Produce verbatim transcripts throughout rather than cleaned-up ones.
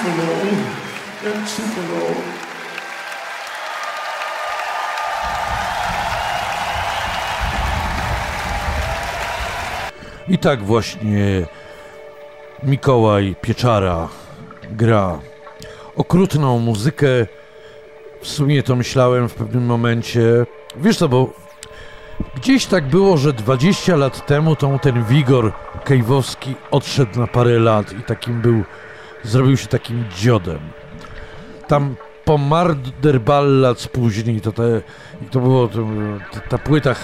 Tupelo, jak Tupelo. I tak właśnie Mikołaj Pieczara gra okrutną muzykę. W sumie to myślałem w pewnym momencie, wiesz co, bo gdzieś tak było, że dwadzieścia lat temu to ten wigor kejwowski odszedł na parę lat i takim był, zrobił się takim dziodem. Tam po Murder Ballads później, to, te, to było to, ta, ta płyta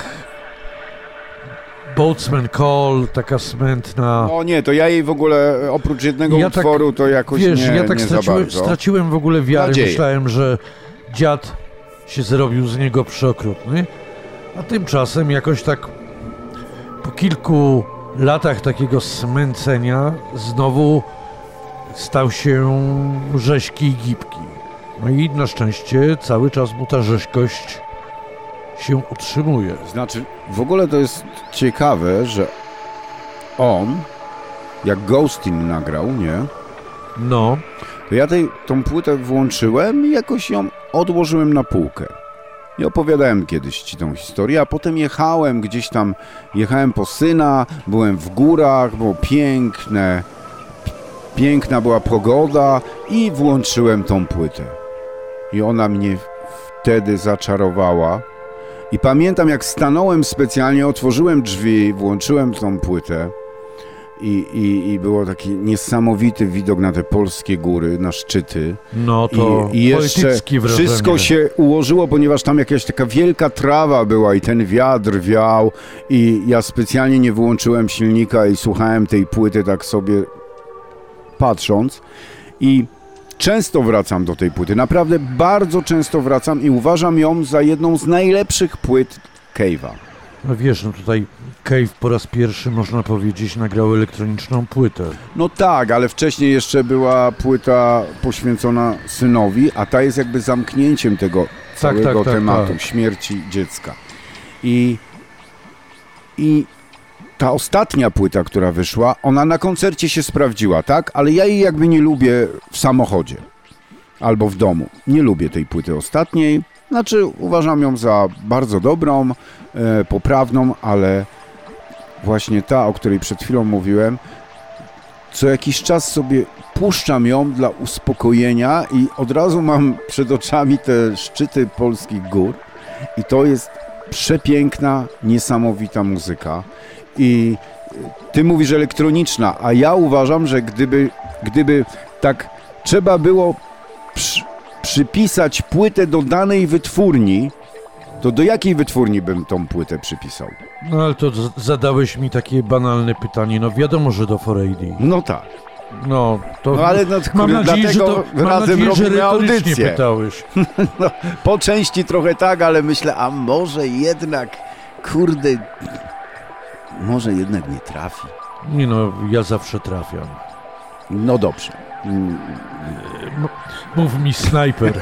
Boatsman Call, taka smętna. O nie, to ja jej w ogóle oprócz jednego ja utworu tak, to jakoś wiesz, nie, ja tak nie straciłem, za bardzo. straciłem w ogóle wiarę. Nadzieję. Myślałem, że dziad się zrobił z niego przeokrutny, a tymczasem jakoś tak po kilku latach takiego smęcenia znowu stał się rzeźki i gibki. No i na szczęście cały czas mu ta rzeźkość się utrzymuje. Znaczy, w ogóle to jest ciekawe, że on, jak Ghostin nagrał, nie? No. To ja tej, tą płytę włączyłem i jakoś ją odłożyłem na półkę. I opowiadałem kiedyś ci tą historię, a potem jechałem gdzieś tam, jechałem po syna, byłem w górach, było piękne, piękna była pogoda i włączyłem tą płytę. I ona mnie wtedy zaczarowała. I pamiętam, jak stanąłem specjalnie, otworzyłem drzwi, włączyłem tą płytę i, i, i było taki niesamowity widok na te polskie góry, na szczyty. No to I, i jeszcze wszystko się ułożyło, ponieważ tam jakaś taka wielka trawa była i ten wiatr wiał i ja specjalnie nie wyłączyłem silnika i słuchałem tej płyty tak sobie patrząc i często wracam do tej płyty, naprawdę bardzo często wracam i uważam ją za jedną z najlepszych płyt Cave'a. No wiesz, no tutaj Cave po raz pierwszy, można powiedzieć, nagrał elektroniczną płytę. No tak, ale wcześniej jeszcze była płyta poświęcona synowi, a ta jest jakby zamknięciem tego całego tak, tak, tak, tematu, tak. śmierci dziecka. I, I ta ostatnia płyta, która wyszła, ona na koncercie się sprawdziła, tak? Ale ja jej jakby nie lubię w samochodzie albo w domu. Nie lubię tej płyty ostatniej. Znaczy uważam ją za bardzo dobrą, e, poprawną, ale właśnie ta, o której przed chwilą mówiłem, co jakiś czas sobie puszczam ją dla uspokojenia i od razu mam przed oczami te szczyty polskich gór i to jest przepiękna, niesamowita muzyka. I ty mówisz elektroniczna, a ja uważam, że gdyby, gdyby tak trzeba było przy, przypisać płytę do danej wytwórni, to do jakiej wytwórni bym tą płytę przypisał? No ale to z- zadałeś mi takie banalne pytanie, no wiadomo, że do four A D. No tak. No, to No ale no, mam kurde, nadzieję, że dlatego to, mam razem nadzieję, że robimy retorycznie audycję. pytałeś. No, po części trochę tak, ale myślę, a może jednak, kurde, może jednak nie trafi. Nie no, ja zawsze trafiam. No dobrze. M- Mów mi snajper.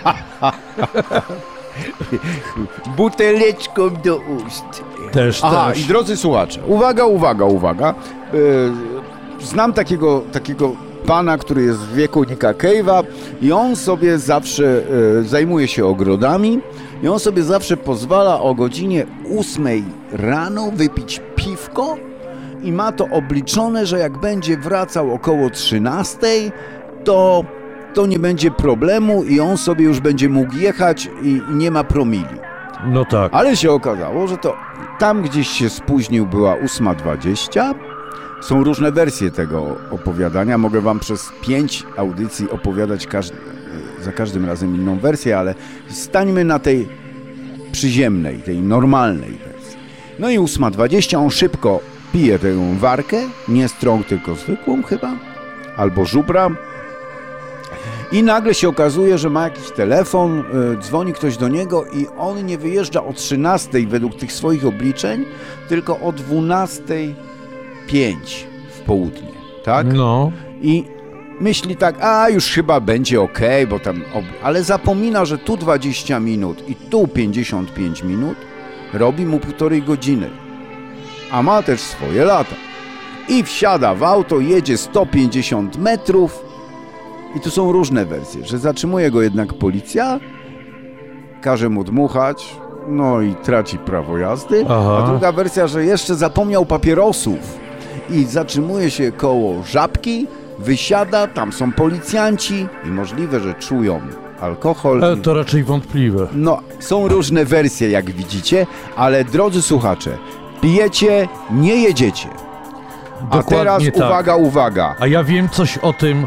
Buteleczką do ust. Też, Aha, też. i drodzy słuchacze, uwaga, uwaga, uwaga. Yy, znam takiego, takiego pana, który jest w wieku Nicka Cave'a i on sobie zawsze yy, zajmuje się ogrodami i on sobie zawsze pozwala o godzinie ósmej rano wypić piwko i ma to obliczone, że jak będzie wracał około trzynastej, to, to nie będzie problemu i on sobie już będzie mógł jechać i, i nie ma promili. No tak. Ale się okazało, że to tam gdzieś się spóźnił, była ósma dwadzieścia. Są różne wersje tego opowiadania. Mogę wam przez pięć audycji opowiadać każdy, za każdym razem inną wersję, ale stańmy na tej przyziemnej, tej normalnej wersji. No i ósma dwadzieścia, on szybko pije tę warkę, nie strąg, tylko zwykłą chyba, albo żubra. I nagle się okazuje, że ma jakiś telefon, y, dzwoni ktoś do niego i on nie wyjeżdża o trzynastej według tych swoich obliczeń, tylko o dwunastej pięć w południe, tak? No. I myśli tak, a już chyba będzie okej, bo tam... Ob... Ale zapomina, że tu dwadzieścia minut i tu pięćdziesiąt pięć minut robi mu półtorej godziny. A ma też swoje lata. I wsiada w auto, jedzie sto pięćdziesiąt metrów I tu są różne wersje, że zatrzymuje go jednak policja, każe mu dmuchać, no i traci prawo jazdy. Aha. A druga wersja, że jeszcze zapomniał papierosów i zatrzymuje się koło Żabki, wysiada, tam są policjanci i możliwe, że czują alkohol. E, to raczej wątpliwe. No, są różne wersje, jak widzicie, ale drodzy słuchacze, pijecie, nie jedziecie. A Dokładnie teraz tak. uwaga, uwaga. A ja wiem coś o tym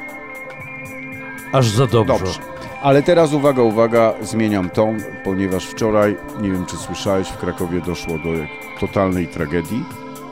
aż za dobrze. Dobrze. Ale teraz uwaga, uwaga, zmieniam ton, ponieważ wczoraj, nie wiem czy słyszałeś, w Krakowie doszło do totalnej tragedii.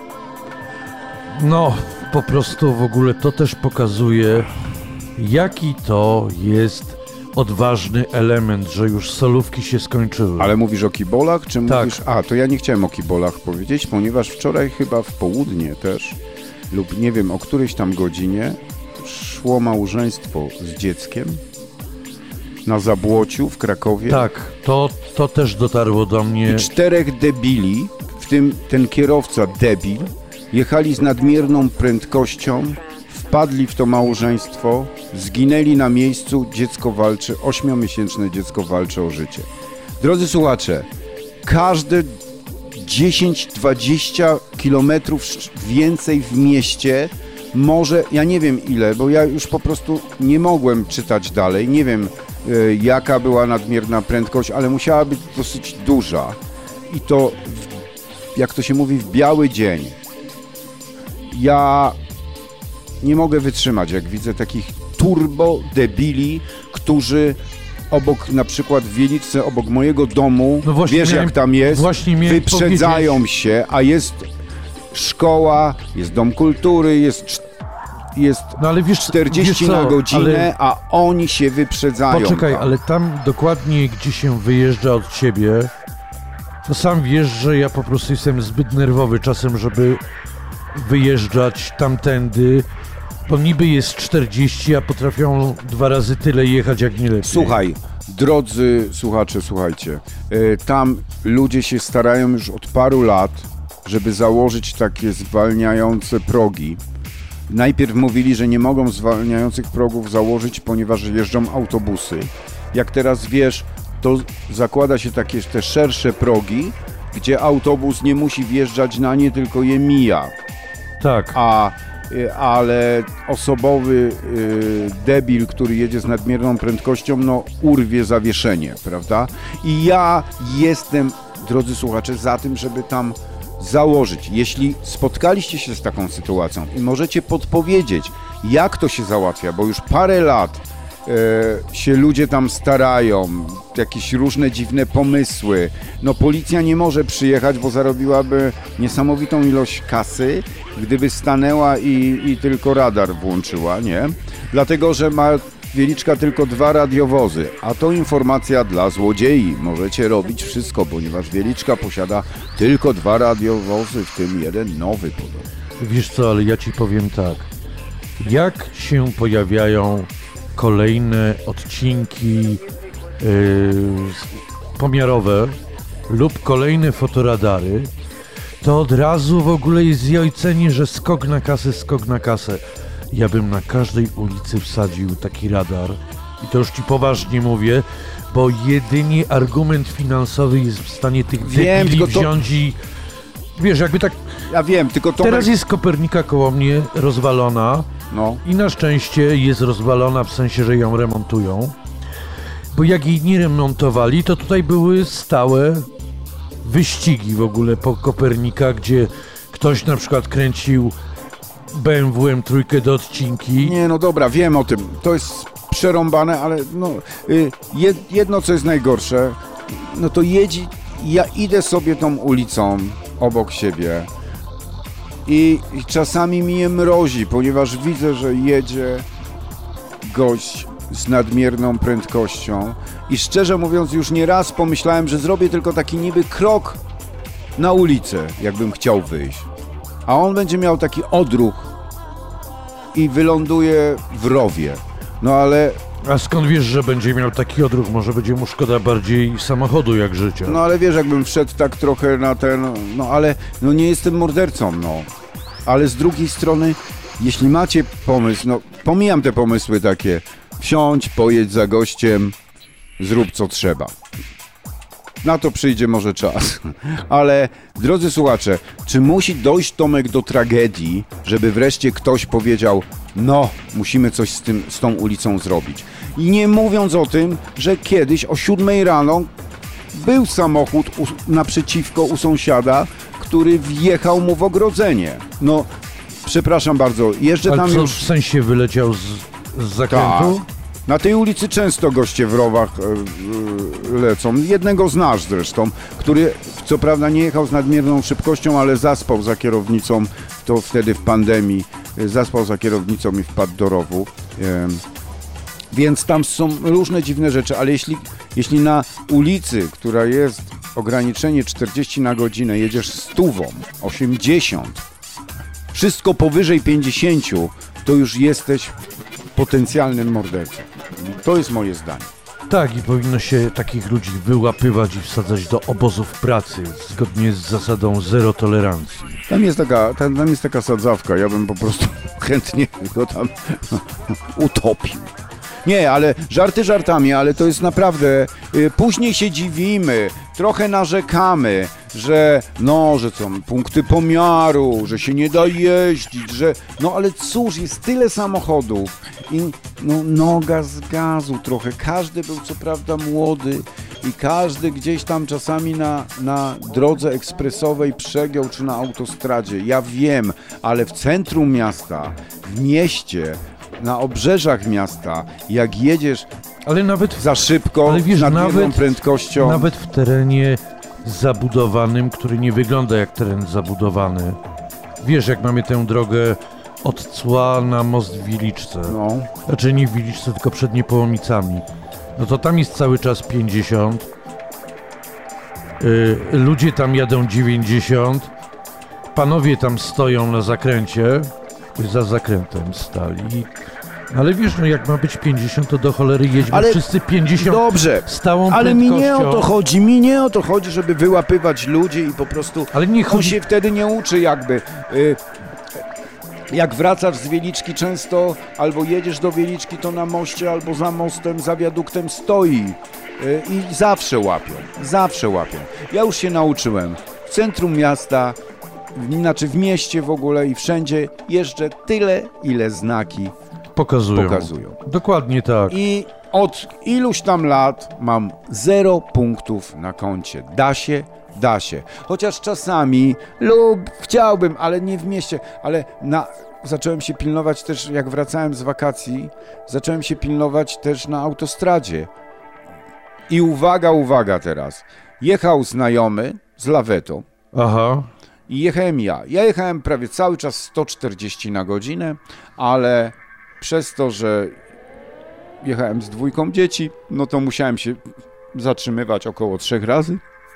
No, po prostu w ogóle to też pokazuje, jaki to jest odważny element, że już solówki się skończyły. Ale mówisz o kibolach, czy Tak. mówisz... A, to ja nie chciałem o kibolach powiedzieć, ponieważ wczoraj chyba w południe też, lub nie wiem, o którejś tam godzinie, szło małżeństwo z dzieckiem na Zabłociu w Krakowie. Tak, to, to też dotarło do mnie. I czterech debili, w tym ten kierowca debil, jechali z nadmierną prędkością, wpadli w to małżeństwo, zginęli na miejscu, dziecko walczy, ośmiomiesięczne dziecko walczy o życie. Drodzy słuchacze, każde dziesięć dwadzieścia kilometrów więcej w mieście może, ja nie wiem ile, bo ja już po prostu nie mogłem czytać dalej, nie wiem y, jaka była nadmierna prędkość, ale musiała być dosyć duża i to, w, jak to się mówi, w biały dzień. Ja nie mogę wytrzymać, jak widzę takich turbo debili, którzy obok, na przykład w Wieliczce, obok mojego domu, No właśnie wiesz miałem- jak tam jest, właśnie miałem wyprzedzają powiedzieć. się, a jest szkoła, jest dom kultury, jest, cz- jest No ale wiesz, czterdzieści wiesz co, na godzinę, ale a oni się wyprzedzają. poczekaj, tam. ale tam dokładnie gdzie się wyjeżdża od ciebie, to sam wiesz, że ja po prostu jestem zbyt nerwowy czasem, żeby wyjeżdżać tamtędy, bo niby jest czterdzieści, a potrafią dwa razy tyle jechać jak nie lepiej. Słuchaj, drodzy słuchacze, słuchajcie, y, tam ludzie się starają już od paru lat, żeby założyć takie zwalniające progi. Najpierw mówili, że nie mogą zwalniających progów założyć, ponieważ jeżdżą autobusy. Jak teraz wiesz, to zakłada się takie te szersze progi, gdzie autobus nie musi wjeżdżać na nie, tylko je mija. Tak. A, y, ale osobowy y, debil, który jedzie z nadmierną prędkością, no urwie zawieszenie, prawda? I ja jestem, drodzy słuchacze, za tym, żeby tam założyć. Jeśli spotkaliście się z taką sytuacją i możecie podpowiedzieć, jak to się załatwia, bo już parę lat e, się ludzie tam starają, jakieś różne dziwne pomysły. No policja nie może przyjechać, bo zarobiłaby niesamowitą ilość kasy, gdyby stanęła i, i tylko radar włączyła, nie? Dlatego, że ma Wieliczka tylko dwa radiowozy, a to informacja dla złodziei. Możecie robić wszystko, ponieważ Wieliczka posiada tylko dwa radiowozy, w tym jeden nowy podobno. Wiesz co, ale ja ci powiem tak. Jak się pojawiają kolejne odcinki yy, pomiarowe lub kolejne fotoradary, to od razu w ogóle jest zjojcenie, że skok na kasę, skok na kasę. Ja bym na każdej ulicy wsadził taki radar. I to już ci poważnie mówię, bo jedynie argument finansowy jest w stanie tych Wiem, debili tylko to- wziąć i... Wiesz, jakby tak... Ja wiem, tylko to... Teraz jest Kopernika koło mnie rozwalona No, i na szczęście jest rozwalona w sensie, że ją remontują. Bo jak jej nie remontowali, to tutaj były stałe wyścigi w ogóle po Kopernika, gdzie ktoś na przykład kręcił B M W M trzy do odcinki. nie, no dobra, wiem o tym. To jest przerąbane, ale no, y, jed, jedno, co jest najgorsze, no to jedzi, ja idę sobie tą ulicą obok siebie i, i czasami mnie mrozi, ponieważ widzę, że jedzie gość z nadmierną prędkością i szczerze mówiąc już nie raz pomyślałem, że zrobię tylko taki niby krok na ulicę, jakbym chciał wyjść. A on będzie miał taki odruch i wyląduje w rowie. No ale, A skąd wiesz, że będzie miał taki odruch? Może będzie mu szkoda bardziej samochodu jak życia. no ale wiesz, jakbym wszedł tak trochę na ten, no ale no nie jestem mordercą, no. Ale z drugiej strony jeśli macie pomysł, no pomijam te pomysły takie, wsiądź, pojedź za gościem, zrób co trzeba. Na to przyjdzie może czas. Ale drodzy słuchacze, czy musi dojść, Tomek, do tragedii, żeby wreszcie ktoś powiedział, no, musimy coś z tym, z tą ulicą zrobić. I nie mówiąc o tym, że kiedyś o siódmej rano był samochód u, naprzeciwko u sąsiada, który wjechał mu w ogrodzenie. No, przepraszam bardzo, jeżdżę Ale tam co, już... w sensie wyleciał z, z zakrętu? Tak. Na tej ulicy często goście w rowach e, e, lecą. Jednego znasz zresztą, który co prawda nie jechał z nadmierną szybkością, ale zaspał za kierownicą, to wtedy w pandemii, e, zaspał za kierownicą i wpadł do rowu. E, więc tam są różne dziwne rzeczy, ale jeśli, jeśli na ulicy, która jest ograniczenie czterdzieści na godzinę, jedziesz stówą, osiemdziesiąt, wszystko powyżej pięćdziesiąt, to już jesteś potencjalnym mordercą. To jest moje zdanie. Tak, i powinno się takich ludzi wyłapywać i wsadzać do obozów pracy, zgodnie z zasadą zero tolerancji. Tam jest taka, tam, tam jest taka sadzawka, ja bym po prostu chętnie go tam utopił. Nie, ale żarty żartami, ale to jest naprawdę, y, później się dziwimy, trochę narzekamy, że no, że są punkty pomiaru, że się nie da jeździć, że no ale cóż, jest tyle samochodów i no, noga z gazu trochę, każdy był co prawda młody i każdy gdzieś tam czasami na, na drodze ekspresowej przegiął czy na autostradzie, ja wiem, ale w centrum miasta, w mieście, na obrzeżach miasta, jak jedziesz Ale nawet, za szybko, ale wiesz, z nadmierną nawet, prędkością. nawet w terenie zabudowanym, który nie wygląda jak teren zabudowany. Wiesz, jak mamy tę drogę od Cła na most w Wiliczce. No. Znaczy nie w Wiliczce, tylko przed Niepołomicami. No to tam jest cały czas pięćdziesiąt. Yy, ludzie tam jadą dziewięćdziesiąt. Panowie tam stoją na zakręcie. Za zakrętem stali. Ale wiesz, no jak ma być pięćdziesiąt, to do cholery jedźmy Ale wszyscy pięćdziesiąt Dobrze, stałą ale mi prędkością. nie o to chodzi, mi nie o to chodzi, żeby wyłapywać ludzi i po prostu Ale nie on chodzi... się wtedy nie uczy jakby. Y, jak wracasz z Wieliczki często, albo jedziesz do Wieliczki, to na moście, albo za mostem, za wiaduktem stoi y, i zawsze łapią, zawsze łapią. Ja już się nauczyłem, w centrum miasta, w, znaczy w mieście w ogóle i wszędzie jeżdżę tyle, ile znaki Pokazują. pokazują. Dokładnie tak. I od iluś tam lat mam zero punktów na koncie. Da się, da się. Chociaż czasami lub chciałbym, ale nie w mieście, ale na, zacząłem się pilnować też, jak wracałem z wakacji, zacząłem się pilnować też na autostradzie. I uwaga, uwaga teraz. Jechał znajomy z lawetą. Aha. I jechałem ja. Ja jechałem prawie cały czas sto czterdzieści na godzinę, ale przez to, że jechałem z dwójką dzieci, no to musiałem się zatrzymywać około trzech razy.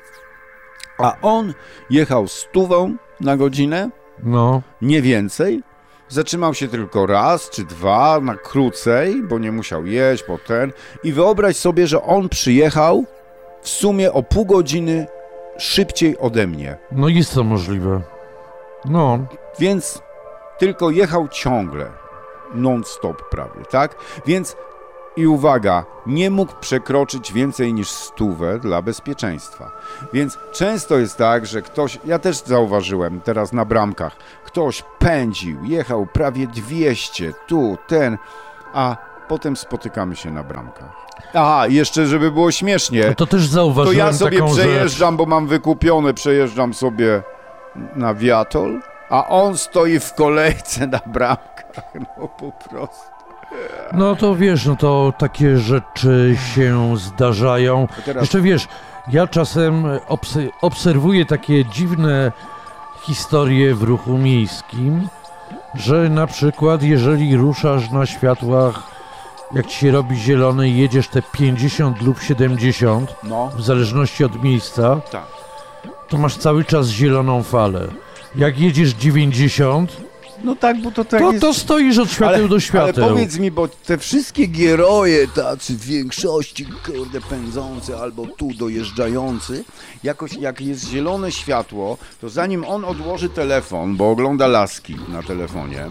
A on jechał stówą na godzinę, No. nie więcej. Zatrzymał się tylko raz czy dwa, na krócej, bo nie musiał jeść, bo ten. I wyobraź sobie, że on przyjechał w sumie o pół godziny szybciej ode mnie. No jest to możliwe. No. Więc tylko jechał ciągle, non-stop prawie, tak? Więc i uwaga, nie mógł przekroczyć więcej niż stówę dla bezpieczeństwa. Więc często jest tak, że ktoś, ja też zauważyłem teraz na bramkach, ktoś pędził, jechał prawie dwieście, tu, ten, a potem spotykamy się na bramkach. Aha, jeszcze żeby było śmiesznie, No to też to zauważyłem ja sobie taką przejeżdżam, rzecz. bo mam wykupione, przejeżdżam sobie na Wiatol, a on stoi w kolejce na bramkach, no po prostu. No to wiesz, no to takie rzeczy się zdarzają. To teraz- Jeszcze wiesz, ja czasem obse- obserwuję takie dziwne historie w ruchu miejskim, że na przykład jeżeli ruszasz na światłach, jak ci się robi zielony i jedziesz te pięćdziesiąt lub siedemdziesiąt, No, w zależności od miejsca, tak. to masz cały czas zieloną falę. Jak jedziesz dziewięćdziesiąt, No tak, bo to tak to, jest... to stoisz od świateł do świateł. Ale powiedz mi, bo te wszystkie gieroje tacy w większości, kurde, pędzący albo tu dojeżdżający, jakoś jak jest zielone światło, to zanim on odłoży telefon, bo ogląda laski na telefonie,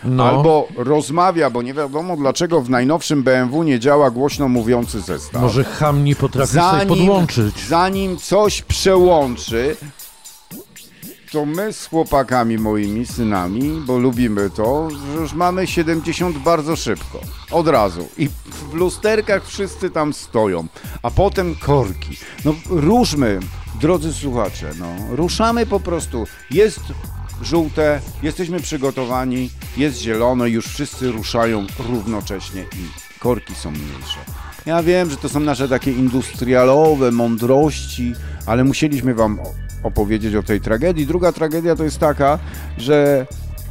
No. albo rozmawia, bo nie wiadomo dlaczego w najnowszym B M W nie działa głośno mówiący zestaw. Może ham nie potrafi sobie podłączyć. Zanim coś przełączy, to my z chłopakami moimi, synami, bo lubimy to, że już mamy siedemdziesiąt bardzo szybko, od razu. I w lusterkach wszyscy tam stoją, a potem korki. No ruszmy, drodzy słuchacze, no ruszamy po prostu. Jest żółte, jesteśmy przygotowani, jest zielone, już wszyscy ruszają równocześnie i korki są mniejsze. Ja wiem, że to są nasze takie industrialowe mądrości, ale musieliśmy wam opowiedzieć o tej tragedii. Druga tragedia to jest taka, że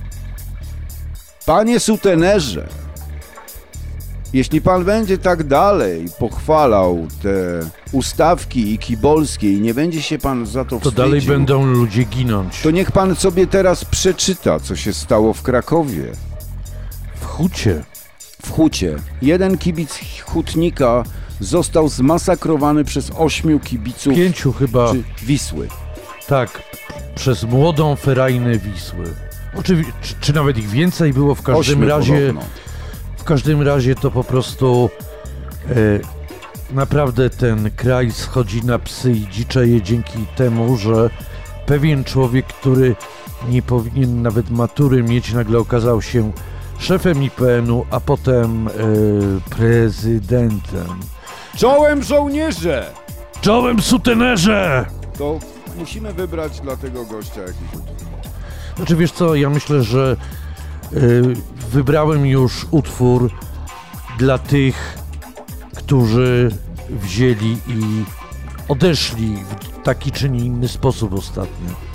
panie sutenerze, jeśli pan będzie tak dalej pochwalał te ustawki i kibolskie i nie będzie się pan za to To wstydził, dalej będą ludzie ginąć. to niech pan sobie teraz przeczyta, co się stało w Krakowie. W Hucie. W Hucie. Jeden kibic Hutnika został zmasakrowany przez ośmiu kibiców Pięciu chyba, czy Wisły. tak, przez młodą ferajnę Wisły. Oczywiście, czy, czy nawet ich więcej było, w każdym Ośmiu razie... podobno. W każdym razie to po prostu e, naprawdę ten kraj schodzi na psy i dziczeje dzięki temu, że pewien człowiek, który nie powinien nawet matury mieć, nagle okazał się szefem I P N-u, a potem e, prezydentem. Czołem żołnierze! Czołem sutenerze! To musimy wybrać dla tego gościa jakiś utwór. Znaczy wiesz co, ja myślę, że y, wybrałem już utwór dla tych, którzy wzięli i odeszli w taki czy nie inny sposób ostatnio.